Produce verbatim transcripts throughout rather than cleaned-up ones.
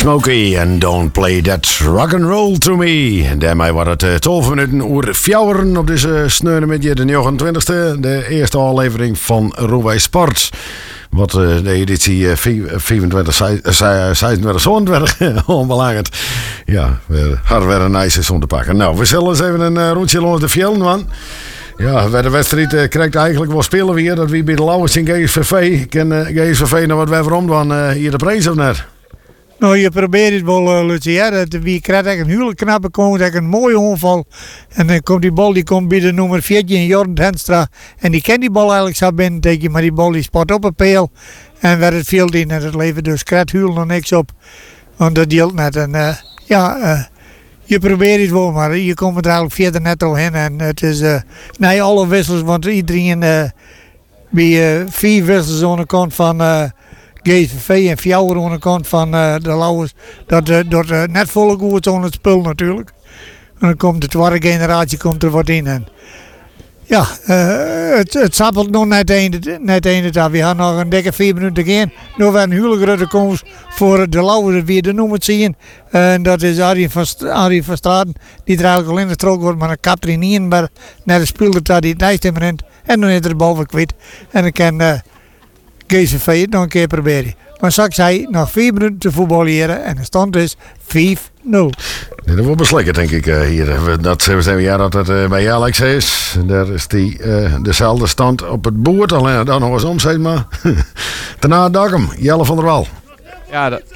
Smokey and Don't Play That Rock and Roll To Me. En daarmee was het uh, twaalf minuten oer fjouweren op deze sneeuwde middag, de negenentwintigste. De eerste aflevering van Roewij Sport. Wat uh, de editie uh, vierentwintig, zesenentwintig, zevenentwintig onbelangrijk. Ja, we hadden weer een nice om te pakken. Nou, we zullen eens even een uh, rondje langs de velden, man. Ja, bij de wedstrijd uh, krijgt eigenlijk wel spelen weer. Dat wie bij de Lauwers in G S V V. Ik ken uh, G S V V nog wat wij waarom dan uh, hier de prijs of net? Nou, je probeert het wel, uh, Lucie. Ja, wie krijgt echt een huwelijk knappe komt, echt een mooie onval. En dan komt die bal die komt bij de nummer veertien, Jordan Henstra. En die kent die bal eigenlijk zo binnen, denk je. Maar die bal die spot op een peel. En werd het veel in en het levert dus krijgt huwel nog niks op. Want dat deelt net. En uh, ja, uh, je probeert het wel, maar je komt er eigenlijk verder net al heen. En het is, uh, nee, alle wissels, want iedereen uh, bij uh, vier wissels aan de kant van... Uh, G S V V en Fjouwer aan de kant van uh, de Lauwers. Dat uh, dat uh, net volle goed aan het spul natuurlijk. En dan komt de tweede generatie komt er wat in. En ja, uh, het, het sappelt nog net einde, net einde daar. We gaan nog een dikke vier minuten te gaan. Nu weer een huwelijke komst voor de Lauwers wie de noemen zien. En dat is Arie van, Arie van Straten. Die er eigenlijk al in de strook wordt, maar dan kapt er niet in. Maar net de speler daar die het nijst in rent. En dan is er de bal weer kwijt. En dan kan... Uh, G S V V het nog een keer proberen. Maar straks hij nog vier minuten te voetballeren en de stand is vijf nul. Nee, dat wordt beslikken, denk ik, uh, hier. Dat zijn we ja dat het uh, bij Alex is. Daar is die uh, dezelfde stand op het boord. Alleen dan nog eens om, zeg maar. Daarna Dokkum, Jelle van der Wal. Ja, dat...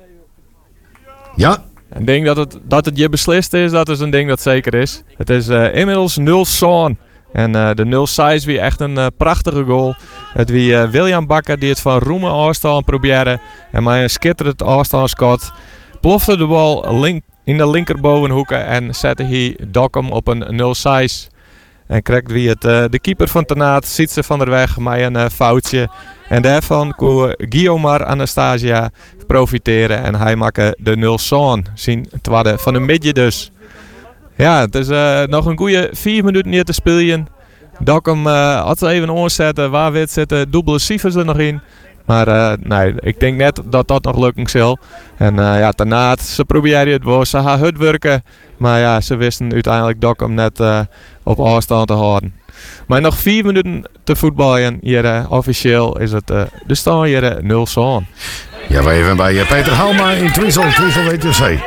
Ja? Ik denk dat het, dat het je beslist is, dat is een ding dat zeker is. Het is uh, inmiddels nul zoon. En uh, de nul zes wie echt een uh, prachtige goal. Het wie uh, William Bakker die het van Roemen afstand probeerde. En met een schitterend afstandsschot plofte de bal link, in de linkerbovenhoeken en zette hij Dokkum op een nul zes. En kreeg wie het uh, de keeper van Tenaat, Sietse van der Weg, met een uh, foutje. En daarvan kon Guiomar Anastasia profiteren en hij maakte de nul zes. Zien tweede van een midje dus. Ja, het is uh, nog een goede vier minuten niet te spelen. Dokkum uh, had ze even aanzetten, waar wit zitten, dubbele cijfers er nog in. Maar uh, nee, ik denk net dat dat nog lukken zal. En uh, ja, daarna, ze probeerden het wel, ze gaan hard werken. Maar ja, ze wisten uiteindelijk Dokkum net uh, op afstand te houden. Maar nog vier minuten te voetballen hier uh, officieel is het uh, de stand hier uh, nul zo'n. Ja, we even bij uh, Peter Halma in Twiesel, Twiesel W T C.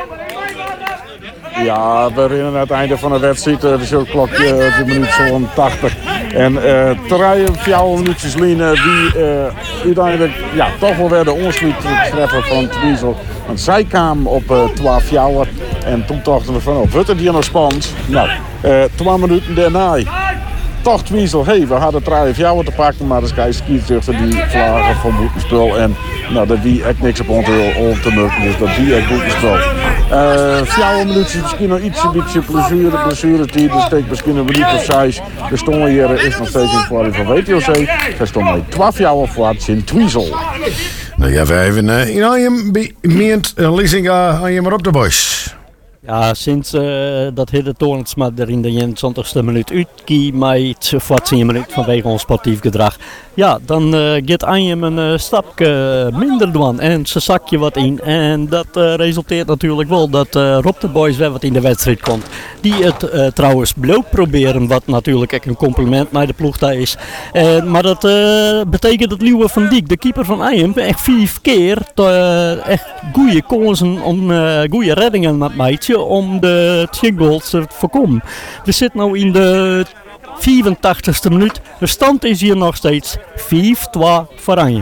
Ja, we rennen aan het einde van de wedstrijd. Het is ook klokje de minuut zo'n tachtig. En uh, drie, vier minuutjes lienen die uh, uiteindelijk ja, toch wel weer de ontsluitreffer van Twiesel. Want zij kwamen op uh, twaalf fjouwer. En toen dachten we van, oh, wat is hier nog spannend? Nou, uh, twee minuten daarna. Toch Twiesel, hey, we hadden drie fjouwer te pakken, maar de Sky scheidsrechter die vlagen van boetenspel. En nou, dat wie echt niks op ons te merken is, dat wie echt boetenspel. Uh, fjouwer minuutjes, misschien nog iets een beetje blessure, blessuretijd, dus steekt misschien een minuut of zes. De stonden hier is nog steeds in het van W T O C. Ze stonden met twaalf fjouwer voor in Twiesel. Nou ja, we even uh, in Arnhem, meent uh, Lisinga aan je maar op de boys. Ja, sinds uh, dat hele Toornsma er in de eenentwintigste minuut uitkie met veertien minuut vanwege ons sportief gedrag. Ja, dan uh, gaat Anjem een uh, stapje minder doen en ze zak je wat in. En dat uh, resulteert natuurlijk wel dat uh, Rob de Boys weer wat in de wedstrijd komt. Die het uh, trouwens bloot proberen, wat natuurlijk echt een compliment naar de ploeg daar is. Uh, maar dat uh, betekent dat Liewe van Dijk, de keeper van Anjem, echt vijf keer uh, echt goede kansen om uh, goede reddingen met meidje om de twee goals te voorkomen. We zitten nu in de vierentachtigste minuut. De stand is hier nog steeds vijf twee voor Anjem.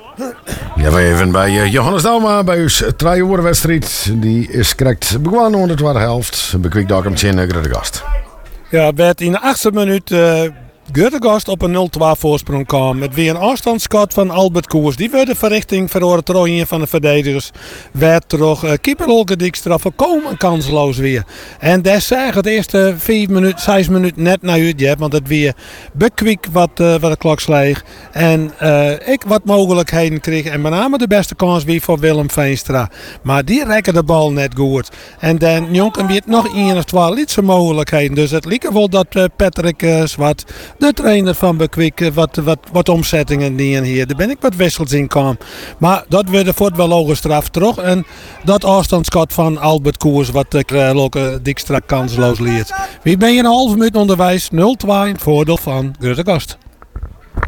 Ja, we even bij uh, Johannes Dauma bij ons drie-uur-wedstrijd. Die is correct begonnen onder de tweede helft. Bekwikt Dokkum in uh, de gast. Ja, werd in de achtste minuut uh, Göttegast op een nul twee voorsprong kwam. Met weer een afstandsschot van Albert Koers. Die werd de verrichting verloren trooien van de verdedigers. Werd toch uh, keeper Holger Dijkstra volkomen kansloos weer. En daar zag het eerste vier minuten, zes minuten net naar uit. Ja, want het weer bekwiek wat, uh, wat de klok sleeg. En uh, ik wat mogelijkheden kreeg. En met name de beste kans weer voor Willem Veenstra. Maar die rekken de bal net goed. En dan jonken weer nog één of twee lietse mogelijkheden. Dus het leek wel dat uh, Patrick uh, Zwart de trainer van Bekwik uh, wat, wat, wat omzettingen die en hier. Daar ben ik wat wissels in kwam. Maar dat werd er voort wel hoge straf terug. En dat afstandsschot van Albert Koers wat ik uh, ook uh, dik strak kansloos liet. Wie ben je een halve minuut onderwijs? nul twee, voordeel van Gruttegast.